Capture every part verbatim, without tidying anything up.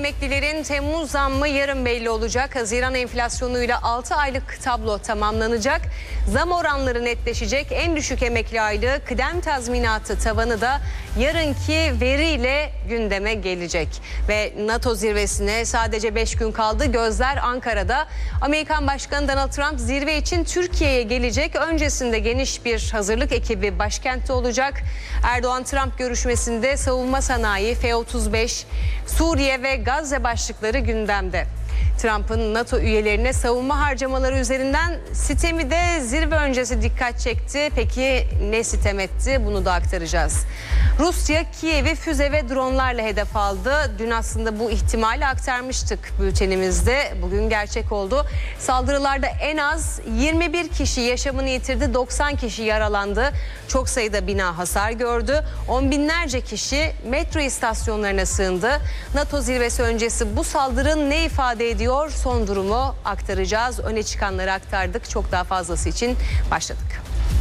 emeklilerin Temmuz zammı yarın belli olacak. Haziran enflasyonuyla altı aylık tablo tamamlanacak. Zam oranları netleşecek. En düşük emekli aylığı kıdem tazminatı tavanı da yarınki veriyle gündeme gelecek. Ve NATO zirvesine sadece beş gün kaldı. Gözler Ankara'da. Amerikan Başkanı Donald Trump zirve için Türkiye'ye gelecek. Öncesinde geniş bir hazırlık ekibi başkentte olacak. Erdoğan-Trump görüşmesinde savunma sanayi, F otuz beş, Suriye ve Gazze başlıkları gündemde. Trump'ın NATO üyelerine savunma harcamaları üzerinden sitemi de zirve öncesi dikkat çekti. Peki ne sitem etti? Bunu da aktaracağız. Rusya Kiev'i füze ve dronlarla hedef aldı. Dün aslında bu ihtimali aktarmıştık bültenimizde. Bugün gerçek oldu. Saldırılarda en az yirmi bir kişi yaşamını yitirdi, doksan kişi yaralandı. Çok sayıda bina hasar gördü. On binlerce kişi metro istasyonlarına sığındı. NATO zirvesi öncesi bu saldırı ne ifade ediyor? Son durumu aktaracağız. Öne çıkanları aktardık. Çok daha fazlası için başladık.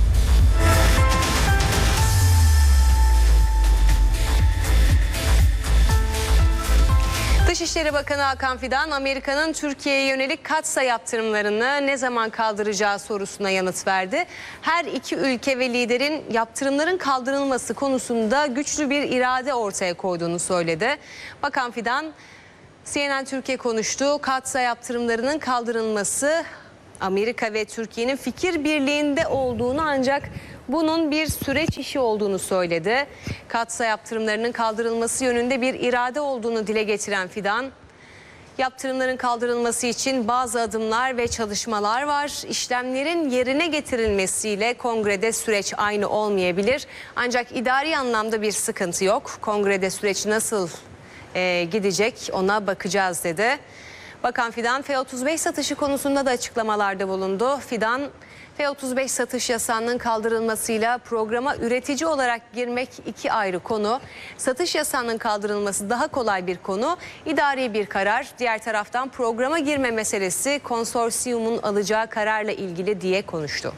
Dışişleri Bakanı Hakan Fidan, Amerika'nın Türkiye'ye yönelik katsayı yaptırımlarını ne zaman kaldıracağı sorusuna yanıt verdi. Her iki ülke ve liderin yaptırımların kaldırılması konusunda güçlü bir irade ortaya koyduğunu söyledi. Bakan Fidan, C N N Türkiye konuştu. Katsayı yaptırımlarının kaldırılması Amerika ve Türkiye'nin fikir birliğinde olduğunu, ancak bunun bir süreç işi olduğunu söyledi. Katsayı yaptırımlarının kaldırılması yönünde bir irade olduğunu dile getiren Fidan, yaptırımların kaldırılması için bazı adımlar ve çalışmalar var. İşlemlerin yerine getirilmesiyle kongrede süreç aynı olmayabilir. Ancak idari anlamda bir sıkıntı yok. Kongrede süreç nasıl e, gidecek ona bakacağız dedi. Bakan Fidan, F otuz beş satışı konusunda da açıklamalarda bulundu. Fidan, F otuz beş satış yasağının kaldırılmasıyla programa üretici olarak girmek iki ayrı konu. Satış yasağının kaldırılması daha kolay bir konu. İdari bir karar. Diğer taraftan programa girme meselesi konsorsiyumun alacağı kararla ilgili diye konuştu.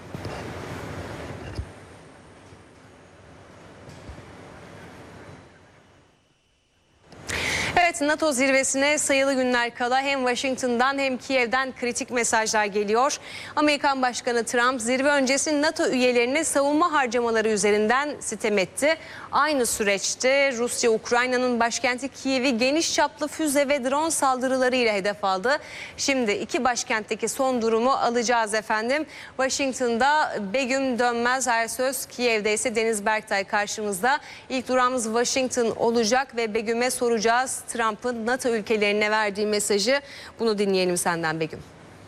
Evet, NATO zirvesine sayılı günler kala hem Washington'dan hem Kiev'den kritik mesajlar geliyor. Amerikan Başkanı Trump zirve öncesi NATO üyelerine savunma harcamaları üzerinden sitem etti. Aynı süreçte Rusya, Ukrayna'nın başkenti Kiev'i geniş çaplı füze ve drone saldırılarıyla hedef aldı. Şimdi iki başkentteki son durumu alacağız efendim. Washington'da Begüm Dönmez Ersöz, Kiev'de ise Deniz Berktay karşımızda. İlk durağımız Washington olacak ve Begüm'e soracağız Trump'ın NATO ülkelerine verdiği mesajı. Bunu dinleyelim senden Begüm.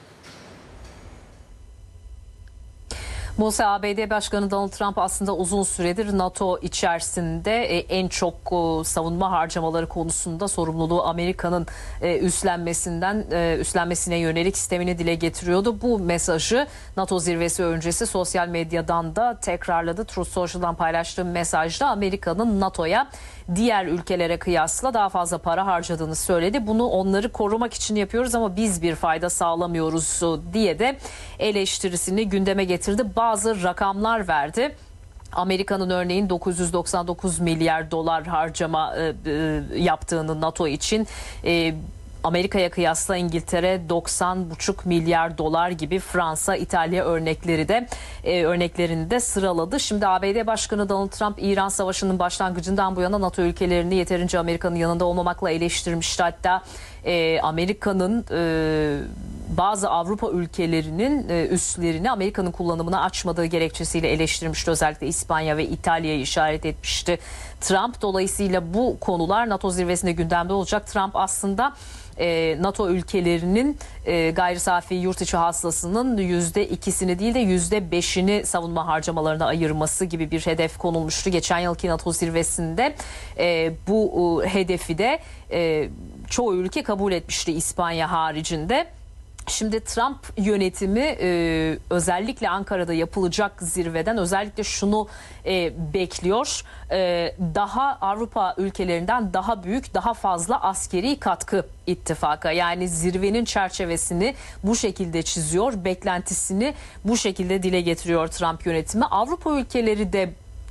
Buse, A B D Başkanı Donald Trump aslında uzun süredir NATO içerisinde en çok savunma harcamaları konusunda sorumluluğu Amerika'nın üstlenmesinden üstlenmesine yönelik sistemini dile getiriyordu. Bu mesajı NATO zirvesi öncesi sosyal medyadan da tekrarladı. Truth Social'dan paylaştığı mesajda Amerika'nın NATO'ya diğer ülkelere kıyasla daha fazla para harcadığını söyledi. Bunu onları korumak için yapıyoruz ama biz bir fayda sağlamıyoruz diye de eleştirisini gündeme getirdi. Bazı rakamlar verdi. Amerika'nın örneğin dokuz yüz doksan dokuz milyar dolar harcama e, e, yaptığını NATO için, e, Amerika'ya kıyasla İngiltere doksan buçuk milyar dolar gibi, Fransa, İtalya örnekleri de e, örneklerini de sıraladı. Şimdi A B D Başkanı Donald Trump İran Savaşı'nın başlangıcından bu yana NATO ülkelerini yeterince Amerika'nın yanında olmamakla eleştirmişti. Hatta e, Amerika'nın e, bazı Avrupa ülkelerinin e, üslerini Amerika'nın kullanımına açmadığı gerekçesiyle eleştirmişti. Özellikle İspanya ve İtalya'yı işaret etmişti Trump. Dolayısıyla bu konular NATO zirvesinde gündemde olacak. Trump aslında e, NATO ülkelerinin e, gayri safi yurt içi hasılasının yüzde ikisini değil de yüzde beşini savunma harcamalarına ayırması gibi bir hedef konulmuştu. Geçen yılki NATO zirvesinde e, bu e, hedefi de e, çoğu ülke kabul etmişti, İspanya haricinde. Şimdi Trump yönetimi e, özellikle Ankara'da yapılacak zirveden özellikle şunu e, bekliyor. E, daha Avrupa ülkelerinden daha büyük, daha fazla askeri katkı ittifaka. Yani zirvenin çerçevesini bu şekilde çiziyor, beklentisini bu şekilde dile getiriyor Trump yönetimi. Avrupa ülkeleri de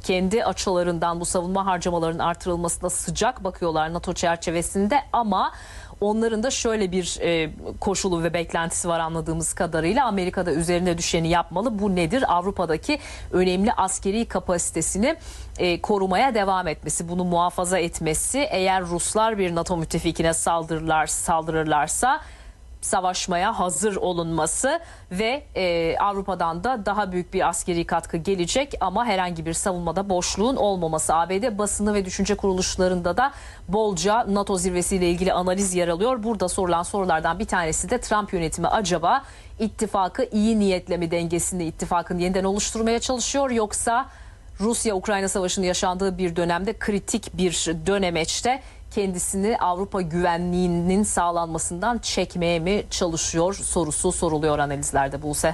kendi açılarından bu savunma harcamalarının artırılmasına sıcak bakıyorlar NATO çerçevesinde, ama onların da şöyle bir e, koşulu ve beklentisi var anladığımız kadarıyla. Amerika'da üzerine düşeni yapmalı. Bu nedir? Avrupa'daki önemli askeri kapasitesini e, korumaya devam etmesi, bunu muhafaza etmesi. Eğer Ruslar bir NATO müttefikine saldırırlar, saldırırlarsa savaşmaya hazır olunması ve e, Avrupa'dan da daha büyük bir askeri katkı gelecek ama herhangi bir savunmada boşluğun olmaması. A B D basını ve düşünce kuruluşlarında da bolca NATO zirvesiyle ilgili analiz yer alıyor. Burada sorulan sorulardan bir tanesi de Trump yönetimi acaba ittifakı iyi niyetle mi, dengesini ittifakın yeniden oluşturmaya çalışıyor, yoksa Rusya-Ukrayna savaşının yaşandığı bir dönemde, kritik bir dönemeçte kendisini Avrupa güvenliğinin sağlanmasından çekmeye mi çalışıyor sorusu soruluyor analizlerde Buse.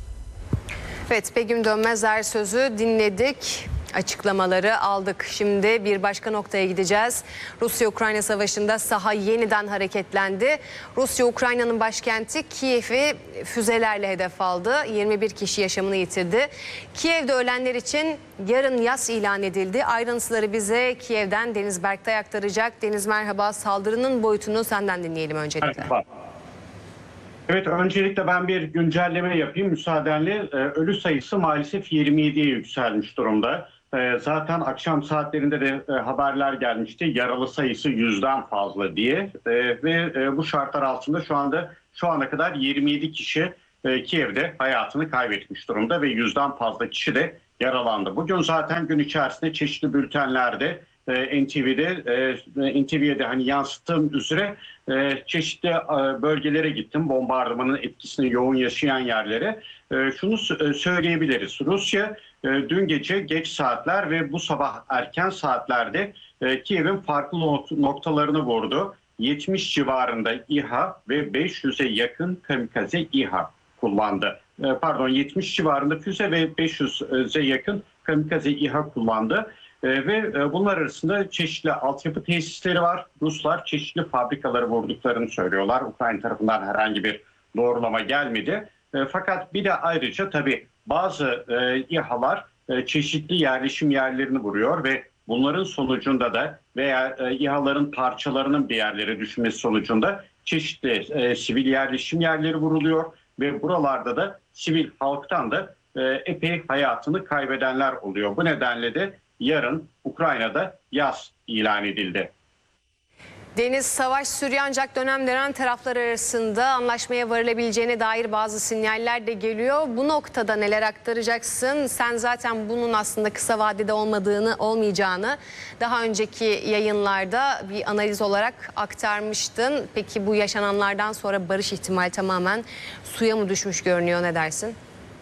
Evet, Begüm Dönmezer sözü dinledik. Açıklamaları aldık. Şimdi bir başka noktaya gideceğiz. Rusya-Ukrayna savaşında saha yeniden hareketlendi. Rusya, Ukrayna'nın başkenti Kiev'i füzelerle hedef aldı. yirmi bir kişi yaşamını yitirdi. Kiev'de ölenler için yarın yas ilan edildi. Ayrıntıları bize Kiev'den Deniz Berktay aktaracak. Deniz, merhaba. Saldırının boyutunu senden dinleyelim öncelikle. Merhaba. Evet, öncelikle ben bir güncelleme yapayım müsaadenle. Ee, ölü sayısı maalesef yirmi yediye yükselmiş durumda. Ee, zaten akşam saatlerinde de e, haberler gelmişti. Yaralı sayısı yüzden fazla diye. Ee, ve e, bu şartlar altında şu anda şu ana kadar yirmi yedi kişi e, Kiev'de hayatını kaybetmiş durumda ve yüzden fazla kişi de yaralandı. Bugün zaten gün içerisinde çeşitli bültenlerde, N T V'de, N T V'ye de hani yansıttığım üzere çeşitli bölgelere gittim. Bombardımanın etkisini yoğun yaşayan yerlere. Şunu söyleyebiliriz. Rusya dün gece geç saatler ve bu sabah erken saatlerde Kiev'in farklı noktalarını vurdu. yetmiş civarında İHA ve beş yüze yakın kamikaze İHA kullandı. Pardon, yetmiş civarında füze ve beş yüze yakın kamikaze İHA kullandı. Ee, ve e, bunlar arasında çeşitli altyapı tesisleri var. Ruslar çeşitli fabrikaları vurduklarını söylüyorlar. Ukrayna tarafından herhangi bir doğrulama gelmedi. E, fakat bir de ayrıca tabii bazı e, İHA'lar e, çeşitli yerleşim yerlerini vuruyor ve bunların sonucunda da veya e, İHA'ların parçalarının bir yerlere düşmesi sonucunda çeşitli e, sivil yerleşim yerleri vuruluyor ve buralarda da sivil halktan da e, epey hayatını kaybedenler oluyor. Bu nedenle de yarın Ukrayna'da yas ilan edildi. Deniz, savaş sürüyor ancak dönem dönem taraflar arasında anlaşmaya varılabileceğine dair bazı sinyaller de geliyor. Bu noktada neler aktaracaksın? Sen zaten bunun aslında kısa vadede olmadığını, olmayacağını daha önceki yayınlarda bir analiz olarak aktarmıştın. Peki bu yaşananlardan sonra barış ihtimali tamamen suya mı düşmüş görünüyor, ne dersin?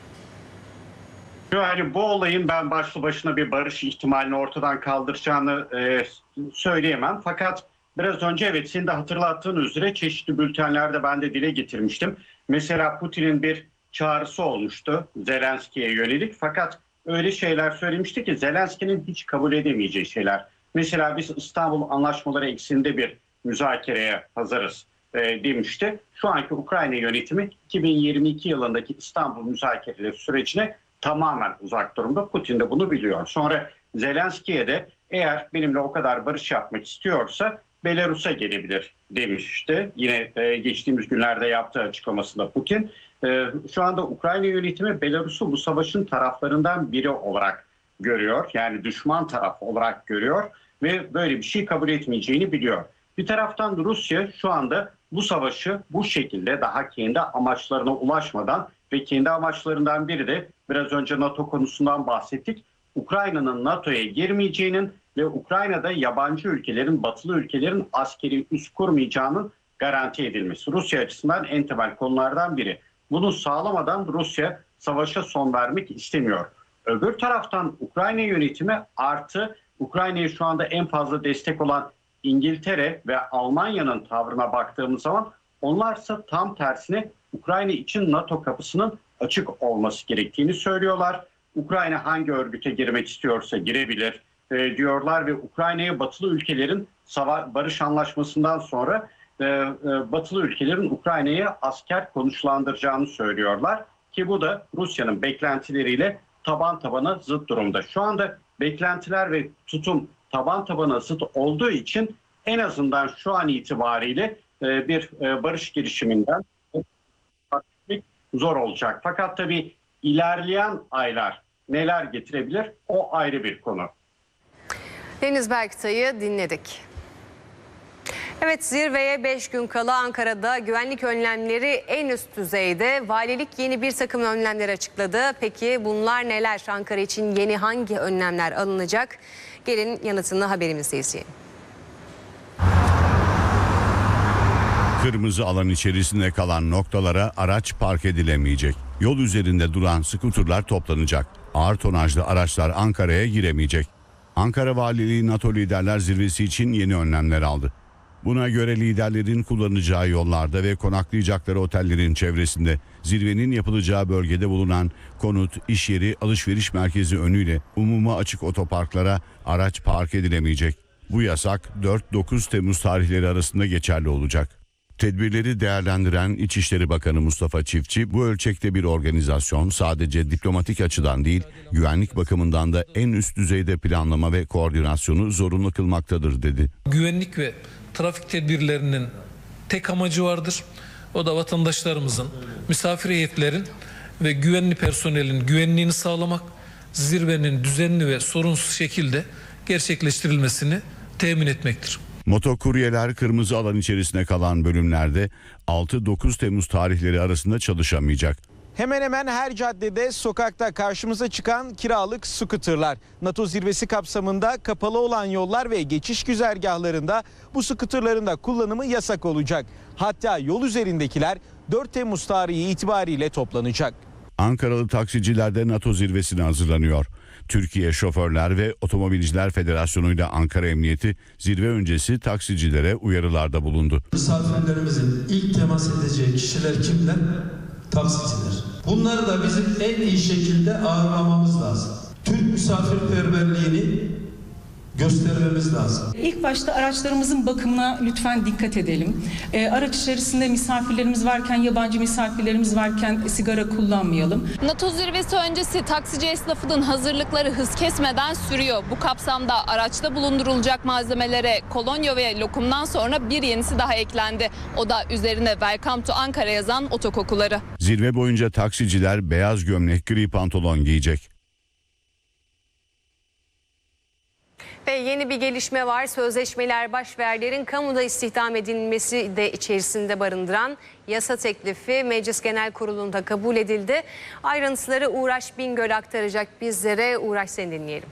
Yani bu olayın ben başlı başına bir barış ihtimalini ortadan kaldıracağını e, söyleyemem. Fakat biraz önce evet senin de hatırlattığın üzere çeşitli bültenlerde ben de dile getirmiştim. Mesela Putin'in bir çağrısı olmuştu Zelenski'ye yönelik. Fakat öyle şeyler söylemişti ki Zelenski'nin hiç kabul edemeyeceği şeyler. Mesela biz İstanbul Anlaşmaları ekseninde bir müzakereye hazırız e, demişti. Şu anki Ukrayna yönetimi iki bin yirmi iki yılındaki İstanbul müzakereleri sürecine tamamen uzak durumda. Putin de bunu biliyor. Sonra Zelenski'ye de eğer benimle o kadar barış yapmak istiyorsa Belarus'a gelebilir demişti. Yine e, geçtiğimiz günlerde yaptığı açıklamasında Putin. E, şu anda Ukrayna yönetimi Belarus'u bu savaşın taraflarından biri olarak görüyor. Yani düşman taraf olarak görüyor ve böyle bir şey kabul etmeyeceğini biliyor. Bir taraftan da Rusya şu anda bu savaşı bu şekilde daha kendi amaçlarına ulaşmadan ve kendi amaçlarından biri de biraz önce NATO konusundan bahsettik. Ukrayna'nın NATO'ya girmeyeceğinin ve Ukrayna'da yabancı ülkelerin, batılı ülkelerin askeri üs kurmayacağının garanti edilmesi. Rusya açısından en temel konulardan biri. Bunu sağlamadan Rusya savaşa son vermek istemiyor. Öbür taraftan Ukrayna yönetimi artı Ukrayna'ya şu anda en fazla destek olan İngiltere ve Almanya'nın tavrına baktığımız zaman onlarsa tam tersine Ukrayna için NATO kapısının açık olması gerektiğini söylüyorlar. Ukrayna hangi örgüte girmek istiyorsa girebilir e, diyorlar ve Ukrayna'ya batılı ülkelerin barış anlaşmasından sonra e, e, batılı ülkelerin Ukrayna'ya asker konuşlandıracağını söylüyorlar ki bu da Rusya'nın beklentileriyle taban tabana zıt durumda. Şu anda beklentiler ve tutum taban tabana zıt olduğu için en azından şu an itibariyle e, bir e, barış girişiminden zor olacak. Fakat tabii ilerleyen aylar neler getirebilir o ayrı bir konu. Deniz Berktay'ı dinledik. Evet, zirveye beş gün kala Ankara'da güvenlik önlemleri en üst düzeyde. Valilik yeni bir takım önlemler açıkladı. Peki bunlar neler? Ankara için yeni hangi önlemler alınacak? Gelin yanıtını haberimizde izleyelim. Kırmızı alan içerisinde kalan noktalara araç park edilemeyecek. Yol üzerinde duran skuterlar toplanacak. Ağır tonajlı araçlar Ankara'ya giremeyecek. Ankara Valiliği NATO Liderler Zirvesi için yeni önlemler aldı. Buna göre liderlerin kullanacağı yollarda ve konaklayacakları otellerin çevresinde zirvenin yapılacağı bölgede bulunan konut, iş yeri, alışveriş merkezi önüyle umuma açık otoparklara araç park edilemeyecek. Bu yasak dört dokuz Temmuz tarihleri arasında geçerli olacak. Tedbirleri değerlendiren İçişleri Bakanı Mustafa Çiftçi, bu ölçekte bir organizasyon sadece diplomatik açıdan değil, güvenlik bakımından da en üst düzeyde planlama ve koordinasyonu zorunlu kılmaktadır dedi. Güvenlik ve trafik tedbirlerinin tek amacı vardır. O da vatandaşlarımızın, misafir heyetlerin ve güvenli personelin güvenliğini sağlamak, zirvenin düzenli ve sorunsuz şekilde gerçekleştirilmesini temin etmektir. Motokuryeler kırmızı alan içerisinde kalan bölümlerde altı dokuz Temmuz tarihleri arasında çalışamayacak. Hemen hemen her caddede, sokakta karşımıza çıkan kiralık skuterlar. NATO zirvesi kapsamında kapalı olan yollar ve geçiş güzergahlarında bu skuterların da kullanımı yasak olacak. Hatta yol üzerindekiler dört Temmuz tarihi itibariyle toplanacak. Ankaralı taksiciler de NATO zirvesine hazırlanıyor. Türkiye Şoförler ve Otomobilciler Federasyonu ile Ankara Emniyeti zirve öncesi taksicilere uyarılarda bulundu. Misafirlerimizin ilk temas edeceği kişiler kimler? Taksiciler. Bunları da bizim en iyi şekilde ağırlamamız lazım. Türk misafirperverliğini göstermemiz lazım. İlk başta araçlarımızın bakımına lütfen dikkat edelim. E, araç içerisinde misafirlerimiz varken, yabancı misafirlerimiz varken sigara kullanmayalım. NATO zirvesi öncesi taksici esnafının hazırlıkları hız kesmeden sürüyor. Bu kapsamda araçta bulundurulacak malzemelere kolonya ve lokumdan sonra bir yenisi daha eklendi. O da üzerine Welcome to Ankara yazan otokokuları. Zirve boyunca taksiciler beyaz gömlek, gri pantolon giyecek. Ve yeni bir gelişme var. Sözleşmeler başverlerin kamuda istihdam edilmesi de içerisinde barındıran yasa teklifi Meclis Genel Kurulu'nda kabul edildi. Ayrıntıları Uğraş Bingöl aktaracak bizlere. Uğraş, seni dinleyelim.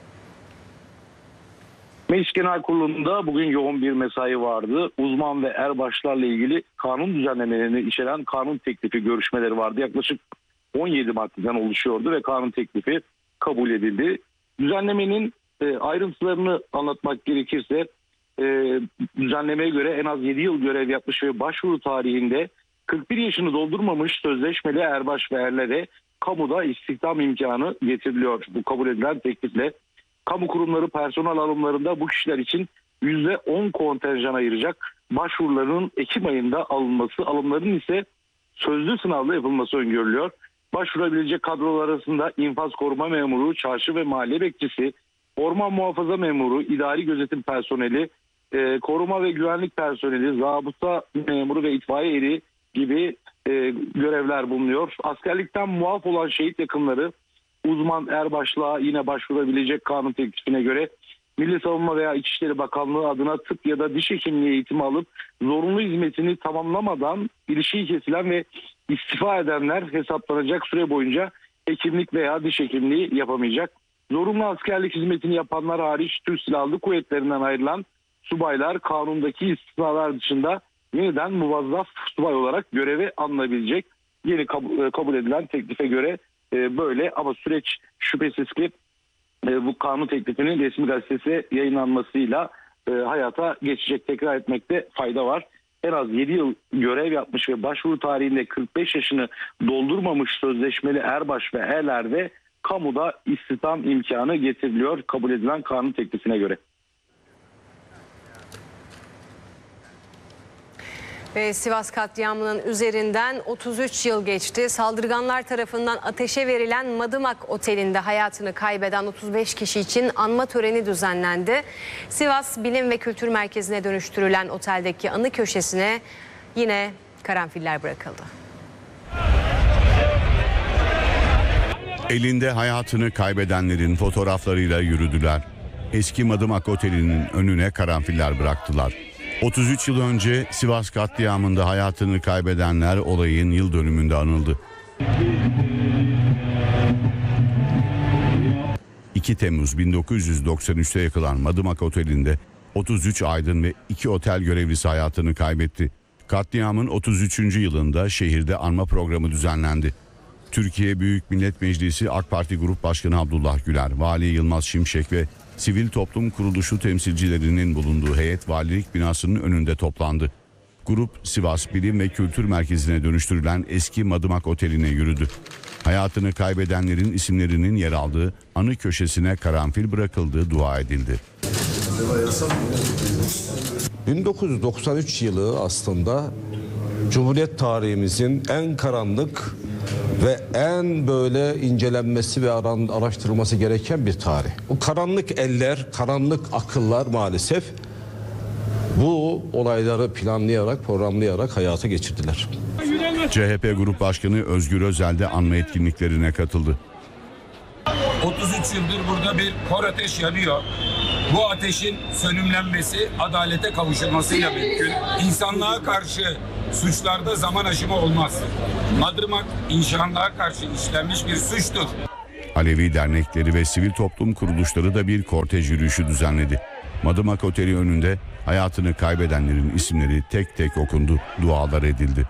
Meclis Genel Kurulu'nda bugün yoğun bir mesai vardı. Uzman ve erbaşlarla ilgili kanun düzenlemelerini içeren kanun teklifi görüşmeleri vardı. Yaklaşık on yedi maddeden oluşuyordu ve kanun teklifi kabul edildi. Düzenlemenin e, ayrıntılarını anlatmak gerekirse e, düzenlemeye göre en az yedi yıl görev yapmış ve başvuru tarihinde kırk bir yaşını doldurmamış sözleşmeli erbaş ve erlere kamuda istihdam imkanı getiriliyor. Bu kabul edilen teklifle kamu kurumları personel alımlarında bu kişiler için yüzde on kontenjan ayıracak. Başvuruların Ekim ayında alınması, alımların ise sözlü sınavla yapılması öngörülüyor. Başvurabilecek kadrolar arasında infaz koruma memuru, çarşı ve mahalle bekçisi, orman muhafaza memuru, idari gözetim personeli, e, koruma ve güvenlik personeli, zabıta memuru ve itfaiye eri gibi e, görevler bulunuyor. Askerlikten muaf olan şehit yakınları uzman erbaşlığa yine başvurabilecek kanun teklifine göre. Milli Savunma veya İçişleri Bakanlığı adına tıp ya da diş hekimliği eğitimi alıp zorunlu hizmetini tamamlamadan ilişiği kesilen ve istifa edenler hesaplanacak süre boyunca hekimlik veya diş hekimliği yapamayacak. Zorunlu askerlik hizmetini yapanlar hariç Türk Silahlı Kuvvetleri'nden ayrılan subaylar kanundaki istisnalar dışında yeniden muvazzaf subay olarak göreve alınabilecek. Yeni kabul edilen teklife göre böyle, ama süreç şüphesiz ki bu kanun teklifinin resmi gazetesi yayınlanmasıyla hayata geçecek. Tekrar etmekte fayda var. En az yedi yıl görev yapmış ve başvuru tarihinde kırk beş yaşını doldurmamış sözleşmeli erbaş ve erlerde kamuda istihdam imkanı getiriliyor kabul edilen kanun teklifine göre. Ve Sivas katliamının üzerinden otuz üç yıl geçti. Saldırganlar tarafından ateşe verilen Madımak Oteli'nde hayatını kaybeden otuz beş kişi için anma töreni düzenlendi. Sivas Bilim ve Kültür Merkezi'ne dönüştürülen oteldeki anı köşesine yine karanfiller bırakıldı. Elinde hayatını kaybedenlerin fotoğraflarıyla yürüdüler. Eski Madımak Oteli'nin önüne karanfiller bıraktılar. otuz üç yıl önce Sivas katliamında hayatını kaybedenler olayın yıl dönümünde anıldı. iki Temmuz bin dokuz yüz doksan üç'te yakılan Madımak Oteli'nde otuz üç aydın ve iki otel görevlisi hayatını kaybetti. Katliamın otuz üçüncü yılında şehirde anma programı düzenlendi. Türkiye Büyük Millet Meclisi AK Parti Grup Başkanı Abdullah Güler, Vali Yılmaz Şimşek ve sivil toplum kuruluşu temsilcilerinin bulunduğu heyet valilik binasının önünde toplandı. Grup Sivas Bilim ve Kültür Merkezi'ne dönüştürülen eski Madımak Oteli'ne yürüdü. Hayatını kaybedenlerin isimlerinin yer aldığı anı köşesine karanfil bırakıldığı dua edildi. bin dokuz yüz doksan üç yılı aslında Cumhuriyet tarihimizin en karanlık ve en böyle incelenmesi ve araştırılması gereken bir tarih. Bu karanlık eller, karanlık akıllar maalesef bu olayları planlayarak, programlayarak hayata geçirdiler. C H P Grup Başkanı Özgür Özel de anma etkinliklerine katıldı. otuz üç yıldır burada bir kor ateş yanıyor. Bu ateşin sönümlenmesi adalete kavuşulmasıyla mümkün. İnsanlığa karşı suçlarda zaman aşımı olmaz. Madımak insanlığa karşı işlenmiş bir suçtur. Alevi dernekleri ve sivil toplum kuruluşları da bir kortej yürüyüşü düzenledi. Madımak Oteli önünde hayatını kaybedenlerin isimleri tek tek okundu, dualar edildi.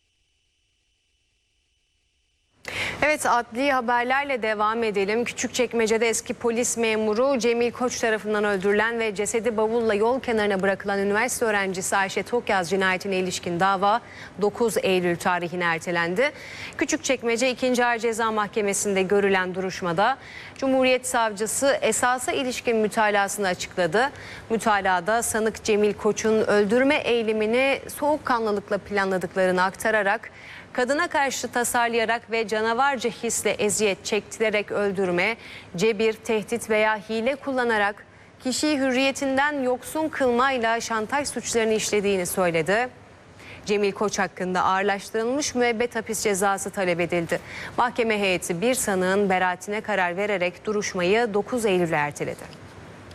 Evet, adli haberlerle devam edelim. Küçükçekmece'de eski polis memuru Cemil Koç tarafından öldürülen ve cesedi bavulla yol kenarına bırakılan üniversite öğrencisi Ayşe Tokyaz cinayetine ilişkin dava dokuz Eylül tarihine ertelendi. Küçükçekmece ikinci Ağır Ceza Mahkemesi'nde görülen duruşmada Cumhuriyet Savcısı esasa ilişkin mütalasını açıkladı. Mütalada sanık Cemil Koç'un öldürme eylemini soğukkanlılıkla planladıklarını aktararak kadına karşı tasarlayarak ve canavarca hisle eziyet çektirerek öldürme, cebir, tehdit veya hile kullanarak kişiyi hürriyetinden yoksun kılmayla şantaj suçlarını işlediğini söyledi. Cemil Koç hakkında ağırlaştırılmış müebbet hapis cezası talep edildi. Mahkeme heyeti bir sanığın beraatine karar vererek duruşmayı dokuz Eylül'e erteledi.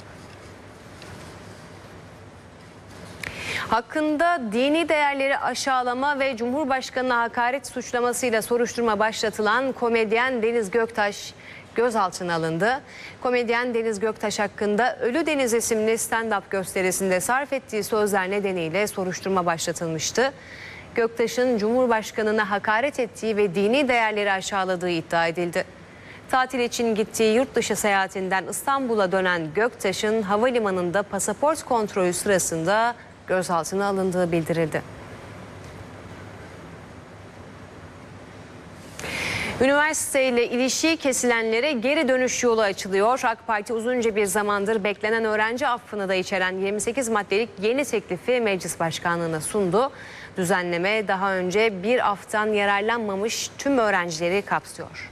Hakkında dini değerleri aşağılama ve Cumhurbaşkanı'na hakaret suçlamasıyla soruşturma başlatılan komedyen Deniz Göktaş gözaltına alındı. Komedyen Deniz Göktaş hakkında Ölü Deniz isimli stand-up gösterisinde sarf ettiği sözler nedeniyle soruşturma başlatılmıştı. Göktaş'ın Cumhurbaşkanı'na hakaret ettiği ve dini değerleri aşağıladığı iddia edildi. Tatil için gittiği yurt dışı seyahatinden İstanbul'a dönen Göktaş'ın havalimanında pasaport kontrolü sırasında gözaltına alındığı bildirildi. Üniversiteyle ilişiği kesilenlere geri dönüş yolu açılıyor. AK Parti uzunca bir zamandır beklenen öğrenci affını da içeren yirmi sekiz maddelik yeni teklifi Meclis Başkanlığı'na sundu. Düzenleme daha önce bir aftan yararlanmamış tüm öğrencileri kapsıyor.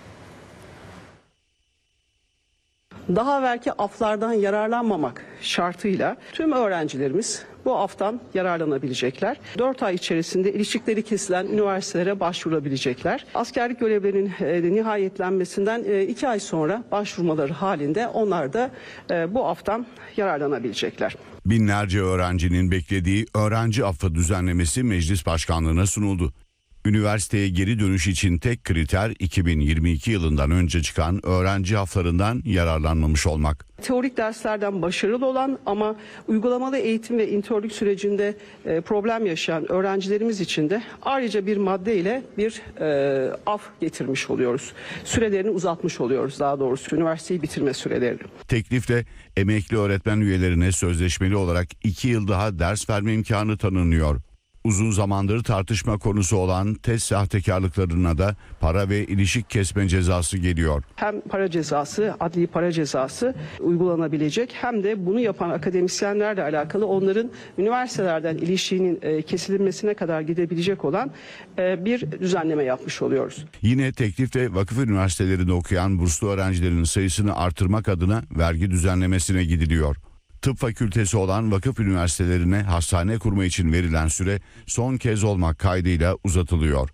Daha evvelki aflardan yararlanmamak şartıyla tüm öğrencilerimiz bu aftan yararlanabilecekler. dört ay içerisinde ilişkileri kesilen üniversitelere başvurabilecekler. Askerlik görevlerinin e, nihayetlenmesinden e, iki ay sonra başvurmaları halinde onlar da e, bu aftan yararlanabilecekler. Binlerce öğrencinin beklediği öğrenci affı düzenlemesi Meclis Başkanlığı'na sunuldu. Üniversiteye geri dönüş için tek kriter iki bin yirmi iki yılından önce çıkan öğrenci haflarından yararlanmamış olmak. Teorik derslerden başarılı olan ama uygulamalı eğitim ve internlük sürecinde e, problem yaşayan öğrencilerimiz için de ayrıca bir madde ile bir e, af getirmiş oluyoruz. Sürelerini uzatmış oluyoruz, daha doğrusu üniversiteyi bitirme sürelerini. Teklifle emekli öğretmen üyelerine sözleşmeli olarak iki yıl daha ders verme imkanı tanınıyor. Uzun zamandır tartışma konusu olan test sahtekarlıklarına da para ve ilişik kesme cezası geliyor. Hem para cezası, adli para cezası uygulanabilecek hem de bunu yapan akademisyenlerle alakalı onların üniversitelerden ilişiğinin e, kesilmesine kadar gidebilecek olan e, bir düzenleme yapmış oluyoruz. Yine teklifte vakıf üniversitelerinde okuyan burslu öğrencilerin sayısını artırmak adına vergi düzenlemesine gidiliyor. Tıp fakültesi olan vakıf üniversitelerine hastane kurma için verilen süre son kez olmak kaydıyla uzatılıyor.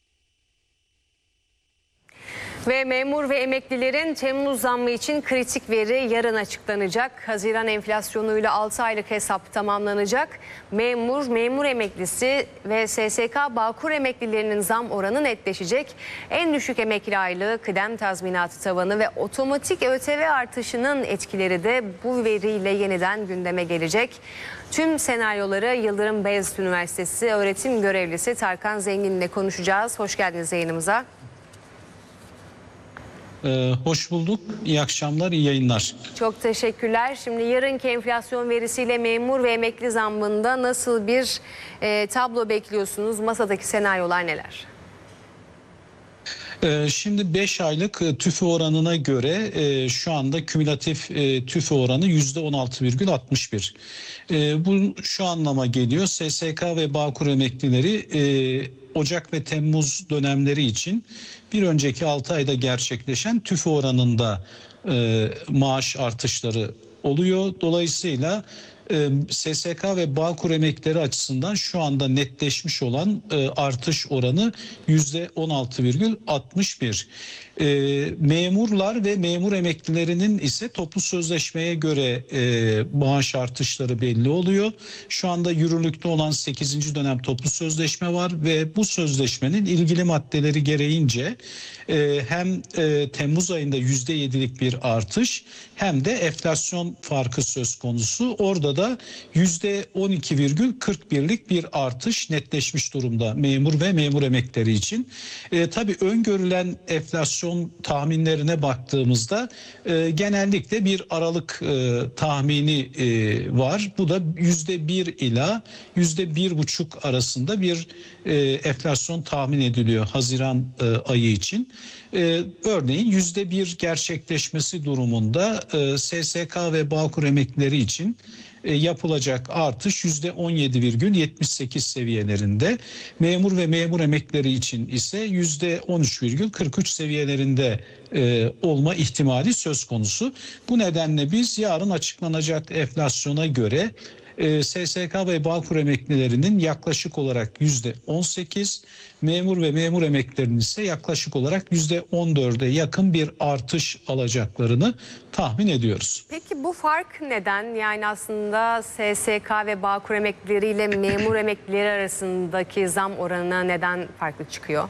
Ve memur ve emeklilerin Temmuz zammı için kritik veri yarın açıklanacak. Haziran enflasyonuyla altı aylık hesap tamamlanacak. Memur, memur emeklisi ve S S K Bağkur emeklilerinin zam oranı netleşecek. En düşük emekli aylığı, kıdem tazminatı tavanı ve otomatik ÖTV artışının etkileri de bu veriyle yeniden gündeme gelecek. Tüm senaryoları Yıldırım Beyazıt Üniversitesi öğretim görevlisi Tarkan Zengin ile konuşacağız. Hoş geldiniz yayınımıza. Ee, hoş bulduk. İyi akşamlar, iyi yayınlar. Çok teşekkürler. Şimdi yarınki enflasyon verisiyle memur ve emekli zammında nasıl bir e, tablo bekliyorsunuz? Masadaki senaryolar neler? Ee, şimdi beş aylık e, tüfe oranına göre e, şu anda kümülatif e, tüfe oranı yüzde on altı virgül altmış bir. E, bu şu anlama geliyor. S S K ve Bağkur emeklileri e, Ocak ve Temmuz dönemleri için bir önceki altı ayda gerçekleşen tüfe oranında e, maaş artışları oluyor. Dolayısıyla e, S S K ve Bağkur emeklileri açısından şu anda netleşmiş olan e, artış oranı yüzde on altı virgül altmış bir. E, memurlar ve memur emeklilerinin ise toplu sözleşmeye göre e, maaş artışları belli oluyor. Şu anda yürürlükte olan sekizinci dönem toplu sözleşme var ve bu sözleşmenin ilgili maddeleri gereğince e, hem e, Temmuz ayında yüzde yedilik bir artış hem de enflasyon farkı söz konusu. Orada da yüzde on iki virgül kırk birlik bir artış netleşmiş durumda memur ve memur emeklileri için. E, tabii öngörülen enflasyon tahminlerine baktığımızda e, genellikle bir aralık e, tahmini e, var. Bu da yüzde bir ila yüzde bir buçuk arasında bir e, enflasyon tahmin ediliyor Haziran e, ayı için. E, örneğin yüzde bir gerçekleşmesi durumunda e, S S K ve Bağkur emeklileri için e, yapılacak artış yüzde on yedi virgül yetmiş sekiz seviyelerinde. Memur ve memur emeklileri için ise yüzde on üç virgül kırk üç seviyelerinde e, olma ihtimali söz konusu. Bu nedenle biz yarın açıklanacak enflasyona göre e, S S K ve Bağkur emeklilerinin yaklaşık olarak yüzde on sekiz, memur ve memur emeklilerinin ise yaklaşık olarak yüzde on dörde yakın bir artış alacaklarını tahmin ediyoruz. Peki bu fark neden? Yani aslında S S K ve Bağkur emeklileri ile memur emeklileri arasındaki zam oranı neden farklı çıkıyor?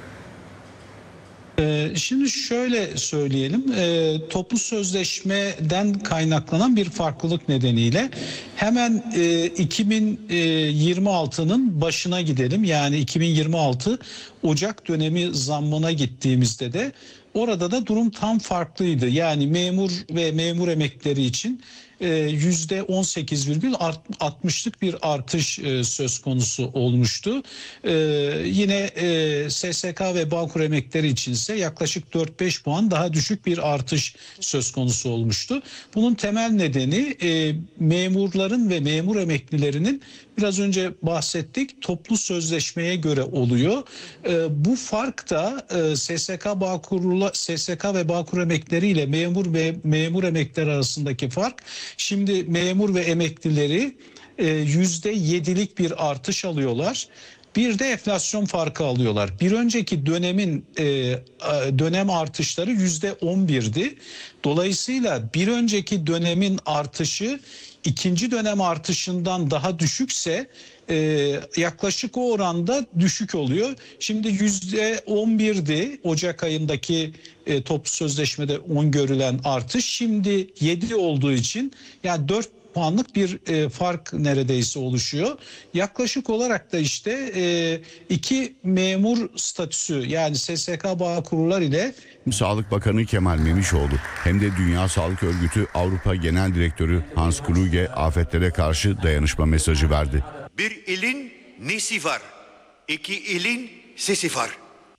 Şimdi şöyle söyleyelim, toplu sözleşmeden kaynaklanan bir farklılık nedeniyle hemen iki bin yirmi altının başına gidelim. Yani iki bin yirmi altı Ocak dönemi zammına gittiğimizde de orada da durum tam farklıydı. Yani memur ve memur emeklileri için yüzde on sekiz virgül altmışlık bir artış söz konusu olmuştu. Yine S S K ve Bağkur emeklileri için ise yaklaşık dört beş puan daha düşük bir artış söz konusu olmuştu. Bunun temel nedeni memurların ve memur emeklilerinin biraz önce bahsettik toplu sözleşmeye göre oluyor. Bu fark da S S K Bağkur'la S S K ve Bağkur emeklileri ile memur ve memur emeklileri arasındaki fark. Şimdi memur ve emeklileri yüzde yedilik bir artış alıyorlar. Bir de enflasyon farkı alıyorlar. Bir önceki dönemin e, dönem artışları yüzde on birdi. Dolayısıyla bir önceki dönemin artışı ikinci dönem artışından daha düşükse e, yaklaşık o oranda düşük oluyor. Şimdi yüzde on birdi Ocak ayındaki e, toplu sözleşmede on görülen artış. Şimdi yedi olduğu için yani dört puanlık bir e, fark neredeyse oluşuyor. Yaklaşık olarak da işte e, iki memur statüsü yani S S K Bağkurlar ile Sağlık Bakanı Kemal Memişoğlu hem de Dünya Sağlık Örgütü Avrupa Genel Direktörü Hans Kluge afetlere karşı dayanışma mesajı verdi. Bir ilin nesi var? İki elin sesi var.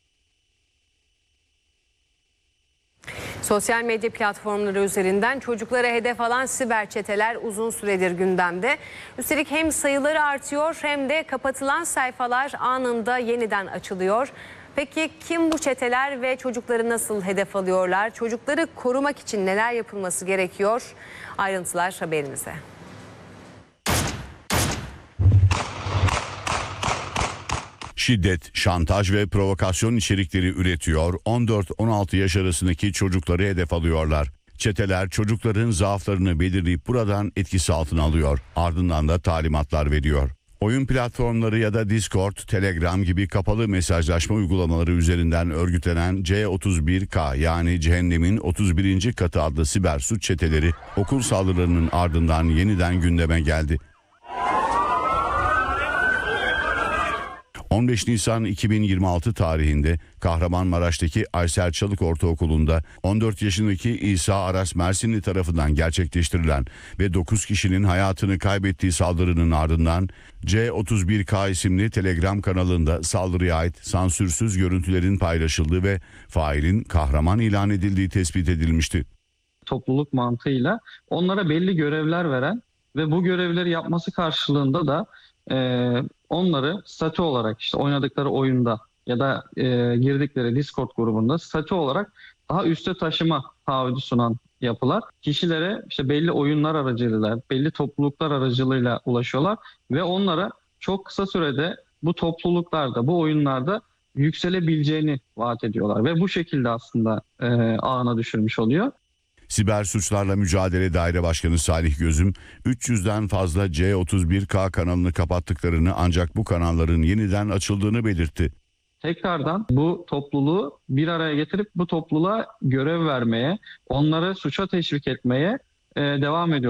Sosyal medya platformları üzerinden çocuklara hedef alan siber çeteler uzun süredir gündemde. Üstelik hem sayıları artıyor hem de kapatılan sayfalar anında yeniden açılıyor. Peki kim bu çeteler ve çocukları nasıl hedef alıyorlar? Çocukları korumak için neler yapılması gerekiyor? Ayrıntılar haberimizde. Şiddet, şantaj ve provokasyon içerikleri üretiyor, on dört on altı yaş arasındaki çocukları hedef alıyorlar. Çeteler çocukların zaaflarını belirleyip buradan etkisi altına alıyor. Ardından da talimatlar veriyor. Oyun platformları ya da Discord, Telegram gibi kapalı mesajlaşma uygulamaları üzerinden örgütlenen C otuz bir K yani Cehennemin otuz birinci katı adlı siber suç çeteleri okul saldırılarının ardından yeniden gündeme geldi. on beş Nisan iki bin yirmi altı tarihinde Kahramanmaraş'taki Aysel Çalık Ortaokulu'nda on dört yaşındaki İsa Aras Mersinli tarafından gerçekleştirilen ve dokuz kişinin hayatını kaybettiği saldırının ardından C otuz bir K isimli Telegram kanalında saldırıya ait sansürsüz görüntülerin paylaşıldığı ve failin kahraman ilan edildiği tespit edilmişti. Topluluk mantığıyla onlara belli görevler veren ve bu görevleri yapması karşılığında da e, onları statü olarak işte oynadıkları oyunda ya da e, girdikleri Discord grubunda statü olarak daha üste taşıma taahhüdü sunan yapılar kişilere işte belli oyunlar aracılığıyla, belli topluluklar aracılığıyla ulaşıyorlar ve onlara çok kısa sürede bu topluluklarda, bu oyunlarda yükselebileceğini vaat ediyorlar ve bu şekilde aslında e, ağına düşürmüş oluyor. Siber Suçlarla Mücadele Daire Başkanı Salih Gözüm, üç yüzden fazla C otuz bir K kanalını kapattıklarını ancak bu kanalların yeniden açıldığını belirtti. Tekrardan bu topluluğu bir araya getirip bu topluluğa görev vermeye, onları suça teşvik etmeye e, devam ediyor.